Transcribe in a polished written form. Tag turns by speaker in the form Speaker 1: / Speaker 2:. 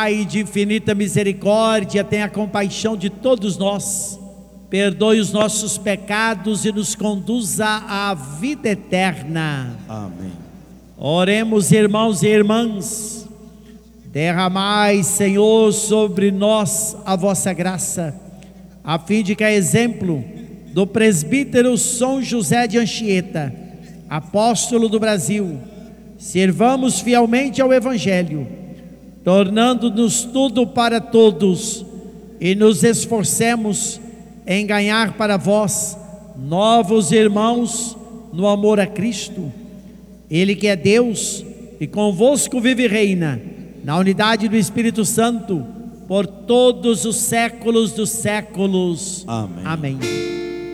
Speaker 1: Pai de infinita misericórdia, tenha compaixão de todos nós, perdoe os nossos pecados e nos conduza à vida eterna.
Speaker 2: Amém.
Speaker 1: Oremos, irmãos e irmãs. Derramai, Senhor, sobre nós a vossa graça, a fim de que, a exemplo do presbítero São José de Anchieta, apóstolo do Brasil, sirvamos fielmente ao Evangelho, tornando-nos tudo para todos, e nos esforcemos em ganhar para vós novos irmãos no amor a Cristo. Ele que é Deus e convosco vive e reina na unidade do Espírito Santo por todos os séculos dos séculos.
Speaker 2: Amém.
Speaker 1: Amém.